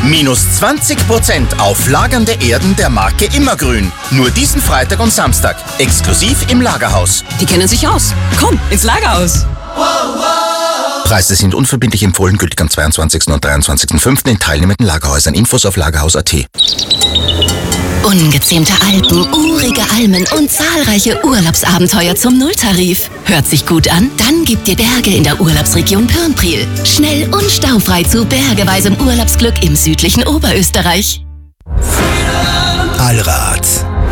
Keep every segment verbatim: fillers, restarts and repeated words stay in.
Minus zwanzig Prozent auf lagernde Erden der Marke Immergrün. Nur diesen Freitag und Samstag. Exklusiv im Lagerhaus. Die kennen sich aus. Komm, ins Lagerhaus. Preise sind unverbindlich empfohlen, gültig am zweiundzwanzigsten und dreiundzwanzigsten fünften in teilnehmenden Lagerhäusern. Infos auf lagerhaus punkt at. Ungezähmte Alpen, urige Almen und zahlreiche Urlaubsabenteuer zum Nulltarif. Hört sich gut an? Dann gibt dir Berge in der Urlaubsregion Pirnpriel. Schnell und staufrei zu bergeweisem Urlaubsglück im südlichen Oberösterreich. Allrad,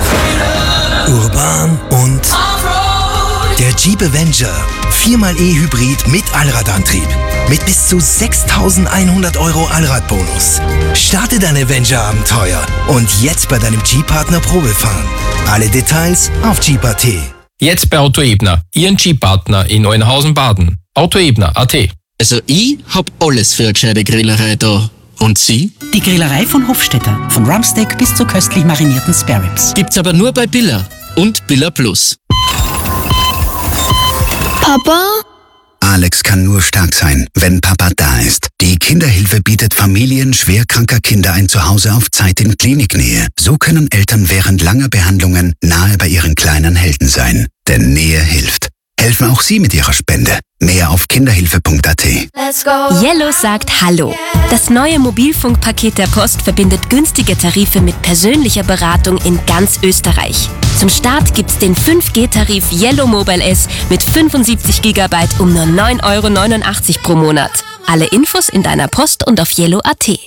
urban und der Jeep Avenger. viermal E-Hybrid mit Allradantrieb. Mit bis zu sechstausendeinhundert Euro Allradbonus. Starte dein Avenger-Abenteuer und jetzt bei deinem Jeep-Partner Probefahren. Alle Details auf jeep punkt at. Jetzt bei Auto Ebner, Ihren Jeep-Partner in Neuenhausen-Baden. Auto Ebner punkt at. Also ich hab alles für eine gescheite Grillerei da. Und Sie? Die Grillerei von Hofstetter. Von Rumpsteak bis zu köstlich marinierten Spare Ribs. Gibt's aber nur bei Billa und Billa Plus. Papa? Alex kann nur stark sein, wenn Papa da ist. Die Kinderhilfe bietet Familien schwerkranker Kinder ein Zuhause auf Zeit in Kliniknähe. So können Eltern während langer Behandlungen nahe bei ihren kleinen Helden sein. Denn Nähe hilft. Helfen auch Sie mit Ihrer Spende. Mehr auf kinderhilfe punkt at. Yellow sagt Hallo. Das neue Mobilfunkpaket der Post verbindet günstige Tarife mit persönlicher Beratung in ganz Österreich. Zum Start gibt's den fünf G Tarif Yellow Mobile S mit fünfundsiebzig Gigabyte um nur neun Euro neunundachtzig pro Monat. Alle Infos in deiner Post und auf yellow punkt at.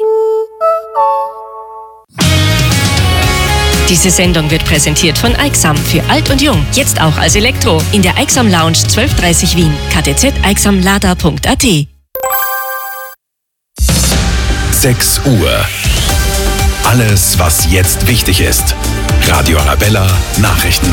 Diese Sendung wird präsentiert von Aixam für Alt und Jung. Jetzt auch als Elektro. In der Aixam Lounge zwölf dreißig Wien. k t z aixam lada punkt at. sechs Uhr. Alles, was jetzt wichtig ist. Radio Arabella Nachrichten.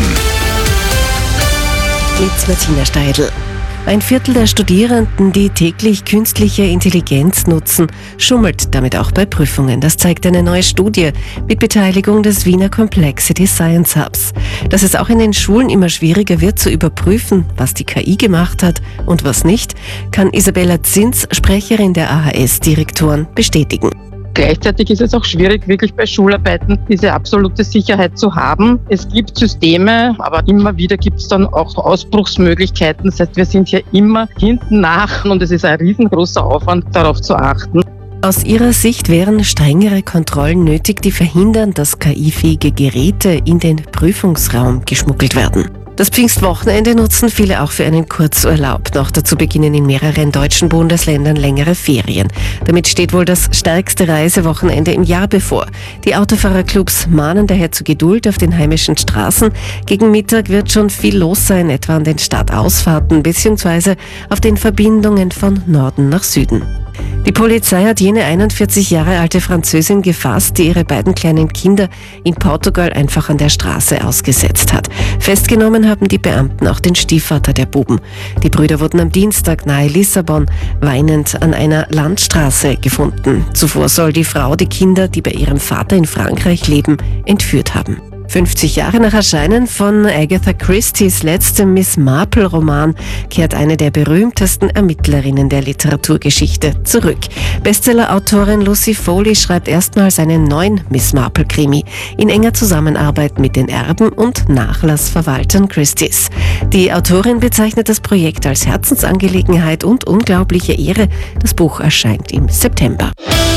Mit Martina Steidl. Ein Viertel der Studierenden, die täglich künstliche Intelligenz nutzen, schummelt damit auch bei Prüfungen. Das zeigt eine neue Studie mit Beteiligung des Wiener Complexity Science Hubs. Dass es auch in den Schulen immer schwieriger wird zu überprüfen, was die K I gemacht hat und was nicht, kann Isabella Zins, Sprecherin der A H S-Direktoren, bestätigen. Gleichzeitig ist es auch schwierig, wirklich bei Schularbeiten diese absolute Sicherheit zu haben. Es gibt Systeme, aber immer wieder gibt es dann auch Ausbruchsmöglichkeiten. Das heißt, wir sind hier immer hinten nach und es ist ein riesengroßer Aufwand, darauf zu achten. Aus ihrer Sicht wären strengere Kontrollen nötig, die verhindern, dass K I-fähige Geräte in den Prüfungsraum geschmuggelt werden. Das Pfingstwochenende nutzen viele auch für einen Kurzurlaub. Noch dazu beginnen in mehreren deutschen Bundesländern längere Ferien. Damit steht wohl das stärkste Reisewochenende im Jahr bevor. Die Autofahrerclubs mahnen daher zu Geduld auf den heimischen Straßen. Gegen Mittag wird schon viel los sein, etwa an den Stadtausfahrten bzw. auf den Verbindungen von Norden nach Süden. Die Polizei hat jene einundvierzig Jahre alte Französin gefasst, die ihre beiden kleinen Kinder in Portugal einfach an der Straße ausgesetzt hat. Festgenommen haben die Beamten auch den Stiefvater der Buben. Die Brüder wurden am Dienstag nahe Lissabon weinend an einer Landstraße gefunden. Zuvor soll die Frau die Kinder, die bei ihrem Vater in Frankreich leben, entführt haben. fünfzig Jahre nach Erscheinen von Agatha Christie's letztem Miss Marple-Roman kehrt eine der berühmtesten Ermittlerinnen der Literaturgeschichte zurück. Bestseller-Autorin Lucy Foley schreibt erstmals einen neuen Miss Marple-Krimi in enger Zusammenarbeit mit den Erben und Nachlassverwaltern Christie's. Die Autorin bezeichnet das Projekt als Herzensangelegenheit und unglaubliche Ehre. Das Buch erscheint im September.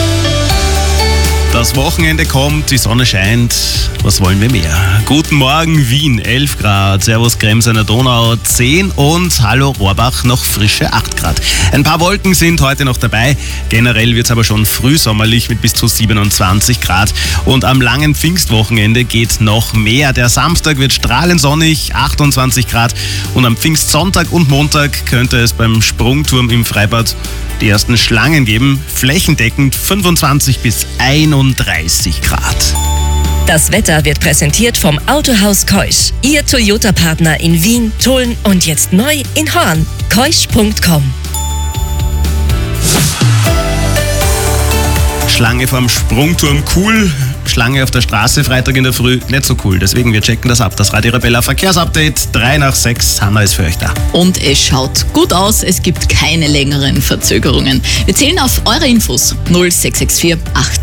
Das Wochenende kommt, die Sonne scheint. Was wollen wir mehr? Guten Morgen Wien, elf Grad. Servus Krems an der Donau, zehn. Und hallo Rohrbach, noch frische acht Grad. Ein paar Wolken sind heute noch dabei. Generell wird es aber schon frühsommerlich mit bis zu siebenundzwanzig Grad. Und am langen Pfingstwochenende geht noch mehr. Der Samstag wird strahlend sonnig, achtundzwanzig Grad. Und am Pfingstsonntag und Montag könnte es beim Sprungturm im Freibad die ersten Schlangen geben. Flächendeckend fünfundzwanzig bis einunddreißig Grad. Das Wetter wird präsentiert vom Autohaus Keusch. Ihr Toyota-Partner in Wien, Tulln und jetzt neu in Horn. keusch punkt com. Schlange vorm Sprungturm cool, Schlange auf der Straße Freitag in der Früh nicht so cool. Deswegen, wir checken das ab. Das Radio Arabella Verkehrsupdate, drei nach sechs. Hanna ist für euch da. Und es schaut gut aus, es gibt keine längeren Verzögerungen. Wir zählen auf eure Infos null sechs sechs vier acht